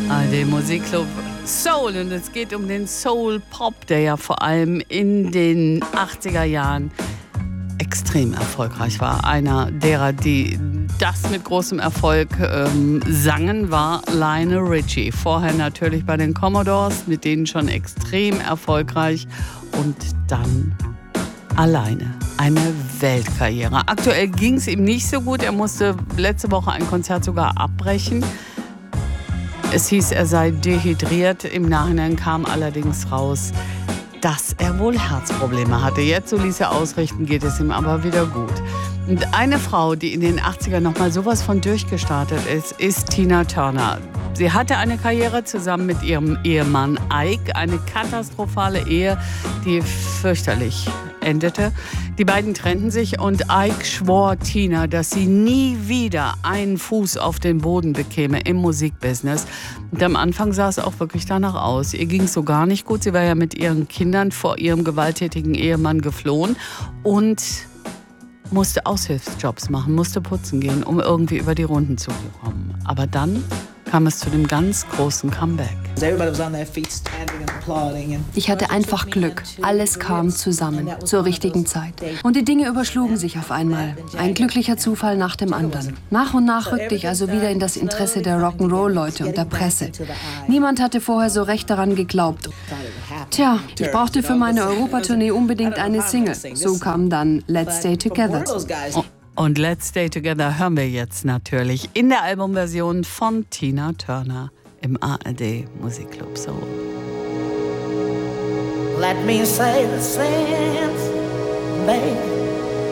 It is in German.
ARD Musikclub Soul, und es geht um den Soul Pop, der ja vor allem in den 80er Jahren extrem erfolgreich war. Einer derer, die das mit großem Erfolg sangen, war Lionel Richie. Vorher natürlich bei den Commodores, mit denen schon extrem erfolgreich, und dann alleine. Eine Weltkarriere. Aktuell ging es ihm nicht so gut. Er musste letzte Woche ein Konzert sogar abbrechen. Es hieß, er sei dehydriert. Im Nachhinein kam allerdings raus, dass er wohl Herzprobleme hatte. Jetzt, so ließ er ausrichten, geht es ihm aber wieder gut. Und eine Frau, die in den 80ern noch mal sowas von durchgestartet ist Tina Turner. Sie hatte eine Karriere zusammen mit ihrem Ehemann Ike, eine katastrophale Ehe, die fürchterlich endete. Die beiden trennten sich und Ike schwor Tina, dass sie nie wieder einen Fuß auf den Boden bekäme im Musikbusiness. Und am Anfang sah es auch wirklich danach aus. Ihr ging es so gar nicht gut. Sie war ja mit ihren Kindern vor ihrem gewalttätigen Ehemann geflohen und musste Aushilfsjobs machen, musste putzen gehen, um irgendwie über die Runden zu kommen. Aber dann kam es zu dem ganz großen Comeback. Ich hatte einfach Glück. Alles kam zusammen, zur richtigen Zeit. Und die Dinge überschlugen sich auf einmal. Ein glücklicher Zufall nach dem anderen. Nach und nach rückte ich also wieder in das Interesse der Rock'n'Roll-Leute und der Presse. Niemand hatte vorher so recht daran geglaubt. Tja, ich brauchte für meine Europatournee unbedingt eine Single. So kam dann Let's Stay Together. Und Let's Stay Together hören wir jetzt natürlich in der Albumversion von Tina Turner im ARD Musikclub Soul. Let me say the same, baby.